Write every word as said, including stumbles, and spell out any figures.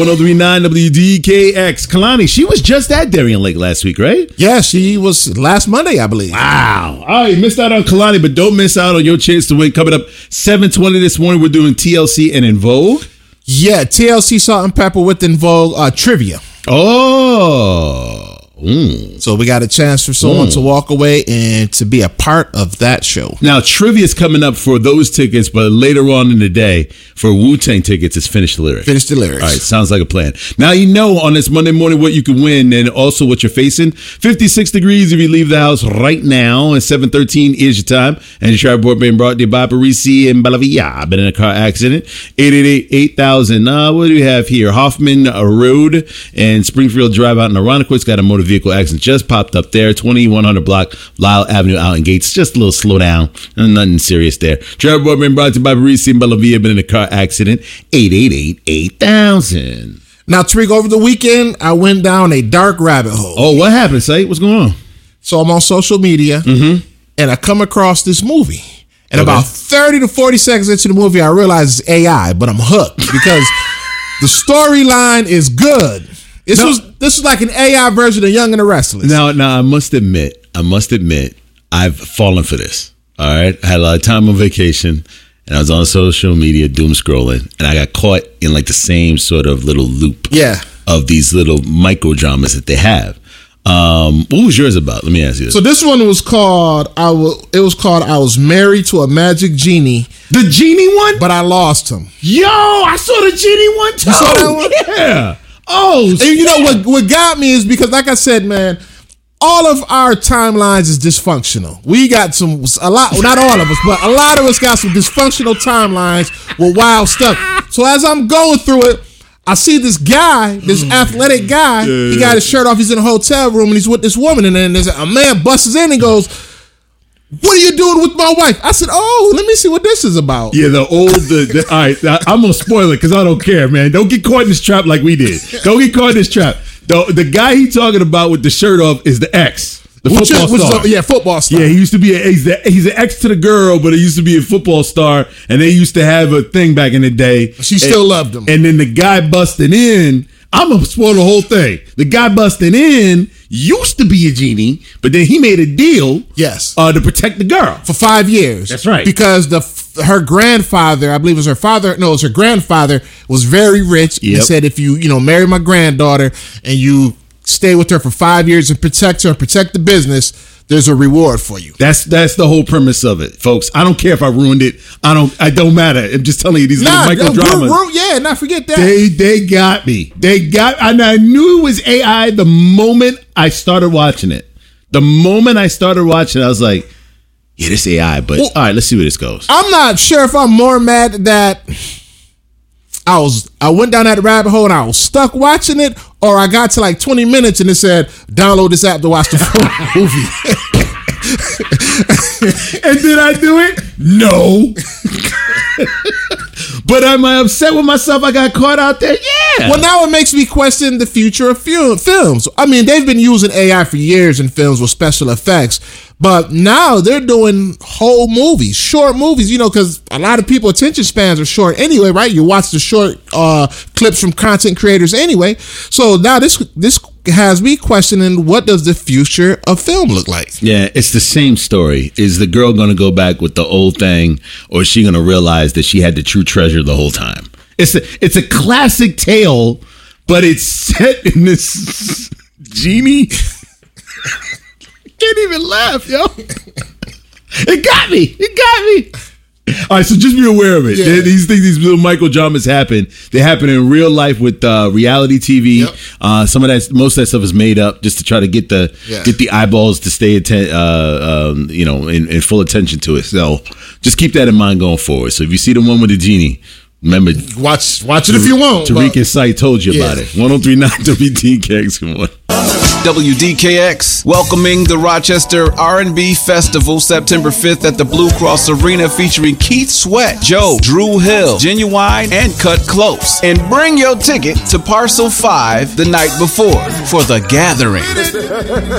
one oh three point nine W D K X. Kalani, she was just at Darien Lake last week, right? Yeah, she was last Monday, I believe. Wow. All right, missed out on Kalani, but don't miss out on your chance to win. Coming up seven twenty this morning, we're doing T L C and En Vogue. Yeah, T L C Salt and Pepper with En Vogue uh, trivia. Oh. Mm. So we got a chance for someone mm. to walk away and to be a part of that show. Now, trivia is coming up for those tickets, but later on in the day, for Wu-Tang tickets, it's Finish the Lyrics. Finish the Lyrics. All right, sounds like a plan. Now you know on this Monday morning what you can win and also what you're facing. fifty-six degrees if you leave the house right now, and seven thirteen is your time. And your travel report being brought to you by Parisi and Balavia. Been in a car accident. eight eight eight, eight thousand. Uh, what do we have here? Hoffman Road and Springfield Drive out in Irondequoit. Got a motor vehicle accident just popped up there. twenty-one hundred block, Lyle Avenue out in Gates. Just a little slow down. Nothing serious there. Travel report being brought to you by Parisi and Balavia. Been in a car accident. eight eight eight, eight thousand. Now, Tariq, over the weekend, I went down a dark rabbit hole. Oh, what happened, Say? What's going on? So I'm on social media, mm-hmm. and I come across this movie. And okay. about thirty to forty seconds into the movie, I realize it's A I, but I'm hooked because the storyline is good. This no. was this was like an A I version of Young and the Restless. Now, now I must admit, I must admit, I've fallen for this. All right, I had a lot of time on vacation. And I was on social media doom scrolling, and I got caught in like the same sort of little loop yeah. of these little micro dramas that they have. Um, what was yours about? Let me ask you this. So this one was called I was it was called I Was Married to a Magic Genie. The Genie one? But I lost him. Yo, I saw the Genie one too. You saw that one? Yeah. Oh, and you know what what got me is because, like I said, man, all of our timelines is dysfunctional. We got some, a lot, not all of us, but a lot of us got some dysfunctional timelines with wild stuff. So as I'm going through it, I see this guy, this athletic guy, he got his shirt off, he's in a hotel room, and he's with this woman, and then there's a man busts in and goes, "What are you doing with my wife?" I said, "Oh, let me see what this is about." Yeah, the old, the, the, all right, I, I'm going to spoil it because I don't care, man. Don't get caught in this trap like we did. Don't get caught in this trap. The, the guy he talking about with the shirt off is the ex, the Which football is, star. A, yeah, football star. Yeah, he used to be a, he's, the, he's an ex to the girl, but he used to be a football star, and they used to have a thing back in the day. She still and, loved him. And then the guy busting in, I'm going to spoil the whole thing. The guy busting in used to be a genie, but then he made a deal yes, uh, to protect the girl. For five years. That's right. Because the her grandfather, I believe it was her father, no, it was her grandfather, was very rich. Yep. And said, if you, you know, marry my granddaughter and you stay with her for five years and protect her and protect the business, there's a reward for you. That's that's the whole premise of it, folks. I don't care if I ruined it. I don't. I don't matter. I'm just telling you these nah, little micro dramas. Ru- ru- yeah, not forget that. They they got me. They got. And I knew it was A I the moment I started watching it. The moment I started watching it, I was like, yeah, this A I. But well, all right, let's see where this goes. I'm not sure if I'm more mad that I was I went down that rabbit hole and I was stuck watching it, or I got to like twenty minutes and it said, download this app to watch the full movie. And did I do it? No. But am I upset with myself I got caught out there? Yeah. Well, now it makes me question the future of film, films. I mean, they've been using A I for years in films with special effects, but now they're doing whole movies, short movies, you know, because a lot of people attention spans are short anyway, right? You watch the short uh, clips from content creators anyway. So now this this has me questioning, what does the future of film look like? Yeah, it's the same story. Is the girl going to go back with the old thing, or is she going to realize that she had the true treasure the whole time? It's a, it's a classic tale, but it's set in this genie. Can't even laugh, yo. It got me. It got me. All right, so just be aware of it. Yeah. These things, these little micro dramas happen. They happen in real life with uh, reality T V. Yep. Uh, some of that, most of that stuff is made up just to try to get the yeah. get the eyeballs to stay atten- uh, um, you know, in, in full attention to it. So just keep that in mind going forward. So if you see the one with the genie, remember, watch watch it if you want. Tariq and Sight told you yeah. about it. one oh three point nine W D K X. Good morning. W D K X, welcoming the Rochester R and B Festival September fifth at the Blue Cross Arena, featuring Keith Sweat, Joe, Drew Hill, Genuine, and Cut Close. And bring your ticket to Parcel five the night before for The Gathering.